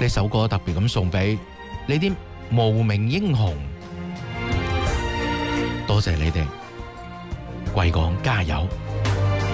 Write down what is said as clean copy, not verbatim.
呢首歌特別咁送俾你啲無名英雄，多謝你哋，貴港加油！